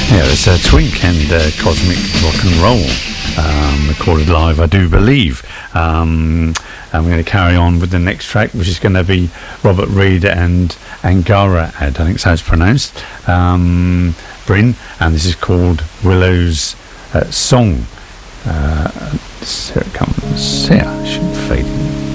Yeah, it's Twink and Cosmic Rock and Roll, recorded live, I do believe. And we're going to carry on with the next track, which is going to be Robert Reed and Angara Ad, I think so it's pronounced, Bryn, and this is called Willow's Song. So it comes here, shouldn't fade in.